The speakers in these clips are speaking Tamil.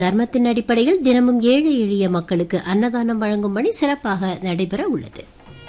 தர்மத்தின் அடிப்படையில் தினமும் ஏழை எளிய மக்களுக்கு அன்னதானம் வழங்கும் பணி சிறப்பாக நடைபெற உள்ளது.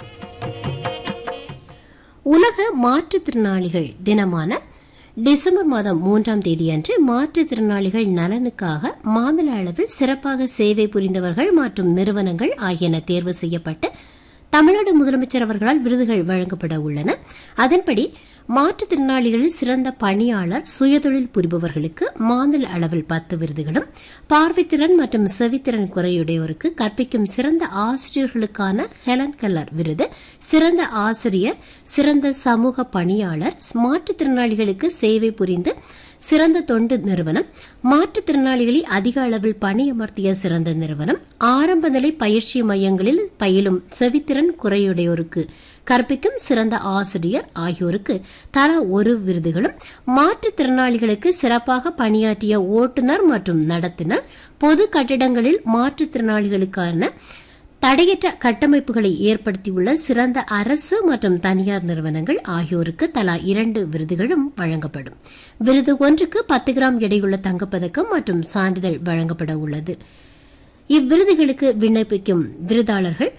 உலக மாற்றுத்திறனாளிகள் தினமான டிசம்பர் மாதம் 3ஆம் தேதியன்று மாற்றுத்திறனாளிகள் நலனுக்காக மாநில அளவில் சிறப்பாக சேவை புரிந்தவர்கள் மற்றும் நிறுவனங்கள் ஆகியன தேர்வு செய்யப்பட்டு தமிழ்நாடு முதலமைச்சர் அவர்களால் விருதுகள் வழங்கப்பட உள்ளன. அதன்படி மாற்றுத்திறனாளிகளில் சிறந்த பணியாளர் சுயதொழில் புரிபவர்களுக்கு மாநில அளவில் 10 விருதுகளும், பார்வைத்திறன் மற்றும் செவித்திறன் குறையுடையோருக்கு கற்பிக்கும் சிறந்த ஆசிரியர்களுக்கான ஹெலன் கெல்லர் விருது, சிறந்த ஆசிரியர், சிறந்த சமூக பணியாளர், மாற்றுத்திறனாளிகளுக்கு சேவை புரிந்து சிறந்த தொண்டு நிறுவனம், மாற்றுத்திறனாளிகளை அதிக அளவில் பணியமர்த்திய சிறந்த நிறுவனம், ஆரம்ப நிலை பயிற்சி மையங்களில் பயிலும் செவித்திறன் குறையுடையோருக்கு கற்பிக்கும் சிறந்த ஆசிரியர் ஆகியோருக்கு தலா 1 விருதுகளும், மாற்றுத்திறனாளிகளுக்கு சிறப்பாக பணியாற்றிய ஓட்டுநர் மற்றும் நடத்துனர், பொது கட்டிடங்களில் மாற்றுத்திறனாளிகளுக்கான தடையற்ற கட்டமைப்புகளை ஏற்படுத்தியுள்ள சிறந்த அரசு மற்றும் தனியார் நிறுவனங்கள் ஆகியோருக்கு தலா 2 விருதுகளும் வழங்கப்படும். விருது ஒன்றுக்கு 10 கிராம் எடையுள்ள தங்கப்பதக்கம் மற்றும் சான்றிதழ் வழங்கப்பட உள்ளது. இவ்விருதுகளுக்கு விண்ணப்பிக்கும் விருதாளர்கள்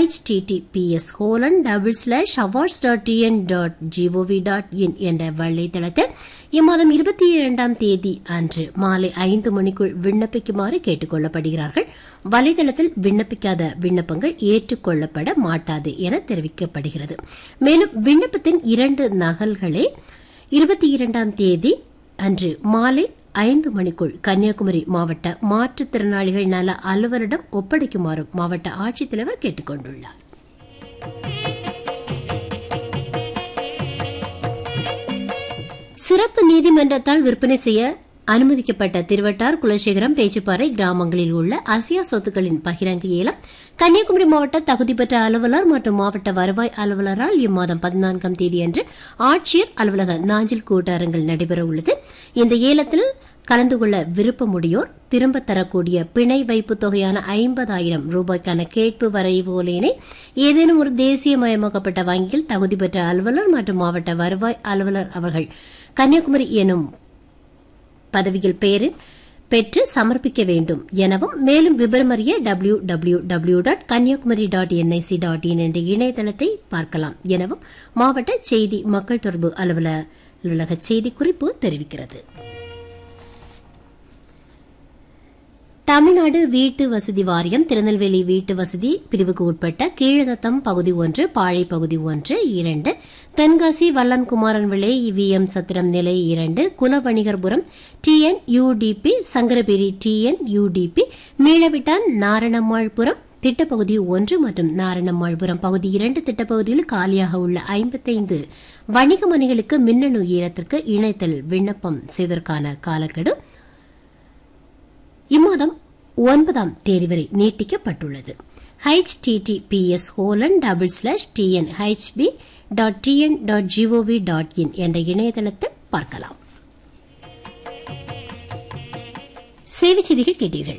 https://awards.tn.gov.in என்ற வலைதளத்தில் இம்மாதம் 22ஆம் தேதி அன்று மாலை 5 மணிக்குள் விண்ணப்பிக்குமாறு கேட்டுக் கொள்ளப்படுகிறார்கள். வலைதளத்தில் விண்ணப்பிக்காத விண்ணப்பங்கள் ஏற்றுக்கொள்ளப்பட மாட்டாது என தெரிவிக்கப்படுகிறது. மேலும் விண்ணப்பத்தின் 2 நகல்களை 22ஆம் தேதி அன்று மாலை 5 மணிக்குள் கன்னியாகுமரி மாவட்ட மாற்றுத்திறனாளிகள் நல அலுவலரிடம் ஒப்படைக்குமாறும் மாவட்ட ஆட்சித்தலைவர் கேட்டுக் கொண்டுள்ளார். சிறப்பு நீதிமன்றத்தால் விற்பனை செய்ய அனுமதிக்கப்பட்ட திருவட்டார், குலசேகரம், பேச்சுப்பாறை கிராமங்களில் உள்ள அசியா சொத்துக்களின் பகிரங்க ஏலம் கன்னியாகுமரி மாவட்ட தகுதி பெற்ற அலுவலர் மற்றும் மாவட்ட வருவாய் அலுவலரால் இம்மாதம் 14ஆம் தேதியன்று ஆட்சியர் அலுவலக நாஞ்சில் கூட்டரங்கில் நடைபெற உள்ளது. இந்த ஏலத்தில் கலந்து கொள்ள விருப்பமுடையோர் திரும்பத் தரக்கூடிய பிணை வைப்பு தொகையான 50,000 ரூபாய்க்கான கேட்பு வரைவோலினை ஏதேனும் ஒரு தேசியமயமாக்கப்பட்ட வங்கியில் தகுதி பெற்ற அலுவலர் மற்றும் மாவட்ட வருவாய் அலுவலர் அவர்கள் கன்னியாகுமரி எனும் பதவியில் பெயரில் பெற்று சமர்ப்பிக்க வேண்டும் எனவும், மேலும் விபரமறிய www.kanyakumari.nic.in என்ற இணையதளத்தை பார்க்கலாம் எனவும் மாவட்ட செய்தி மக்கள் தொடர்பு அலுவலக செய்திக்குறிப்பு தெரிவிக்கிறது. தமிழ்நாடு வீட்டு வசதி வாரியம் திருநெல்வேலி வீட்டு வசதி பிரிவுக்கு உட்பட்ட கீழநத்தம் பகுதி 1, பாழை பகுதி 1, 2, தென்காசி வல்லன்குமாரன் விளை விஎம் சத்திரம் நிலை 2, குலவணிகர்புரம் TNUDP, சங்கரபேரி TNUDP, மீளவிட்டான் நாரணம்மாள்புரம் திட்டப்பகுதி 1 மற்றும் நாரணம்மாள்புரம் பகுதி 2 திட்டப்பகுதியில் காலியாக உள்ள 55 வணிக மனைகளுக்கு மின்னணு ஏலத்திற்கு இணைத்தல் விண்ணப்பம் செய்வதற்கான காலக்கெடு இம்மாதம் 9ஆம் தேதி வரை நீட்டிக்கப்பட்டுள்ளது. https://tnhb.tn.gov.in என்ற இணையதளத்தில் பார்க்கலாம். சேவைச் செய்திகள் கேட்டீர்கள்.